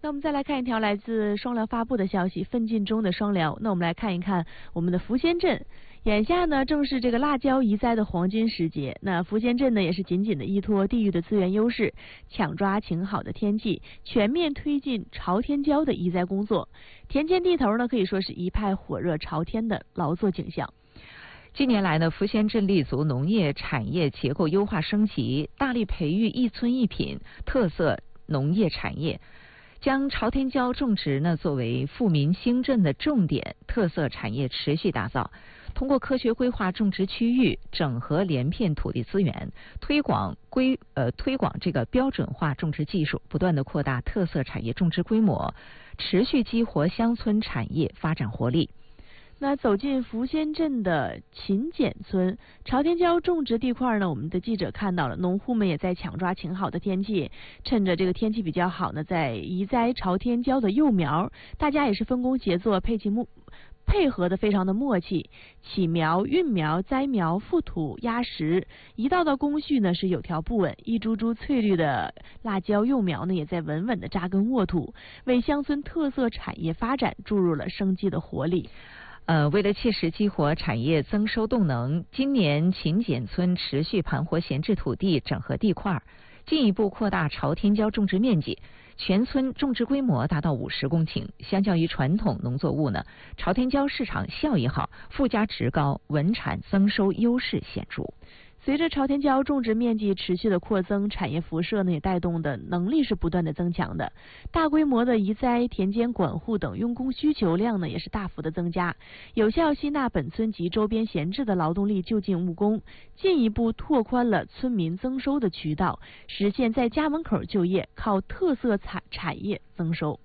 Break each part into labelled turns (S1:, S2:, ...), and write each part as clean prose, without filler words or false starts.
S1: 我们再来看一条来自双辽发布的消息，奋进中的双辽。那我们来看一看我们的福仙镇，眼下呢正是这个辣椒移栽的黄金时节。那福仙镇呢也是紧紧的依托地域的资源优势，抢抓晴好的天气，全面推进朝天椒的移栽工作。田间地头呢可以说是一派火热朝天的劳作景象。
S2: 近年来呢，福仙镇立足农业产业结构优化升级，大力培育一村一品特色农业产业，将朝天椒种植呢作为富民兴镇的重点特色产业持续打造。通过科学规划种植区域，整合连片土地资源，推广这个标准化种植技术，不断的扩大特色产业种植规模，持续激活乡村产业发展活力。
S1: 那走进福仙镇的秦简村朝天椒种植地块呢，我们的记者看到了，农户们也在抢抓晴好的天气，趁着这个天气比较好呢，在移栽朝天椒的幼苗，大家也是分工协作，配合的非常的默契，起苗、运苗、栽苗、覆土、压实，一道道工序呢是有条不紊，一株株翠绿的辣椒幼苗呢也在稳稳的扎根沃土，为乡村特色产业发展注入了生机的活力。
S2: 为了切实激活产业增收动能，今年秦简村持续盘活闲置土地，整合地块，进一步扩大朝天椒种植面积，全村种植规模达到50公顷。相较于传统农作物呢，朝天椒市场效益好，附加值高，稳产增收优势显著。
S1: 随着朝天椒种植面积持续的扩增，产业辐射呢也带动的能力是不断的增强的，大规模的移栽、田间管护等用工需求量呢也是大幅的增加，有效吸纳本村及周边闲置的劳动力就近务工，进一步拓宽了村民增收的渠道，实现在家门口就业，靠特色产业增收。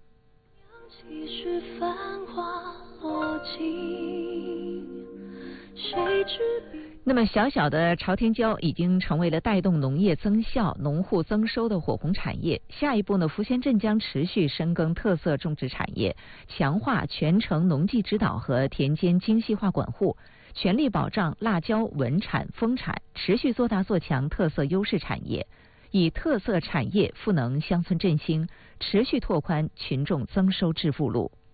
S2: 那么小小的朝天椒已经成为了带动农业增效、农户增收的火红产业。下一步呢，福仙镇将持续深耕特色种植产业，强化全程农技指导和田间精细化管护，全力保障辣椒稳产丰产，持续做大做强特色优势产业，以特色产业赋能乡村振兴，持续拓宽群众增收致富路。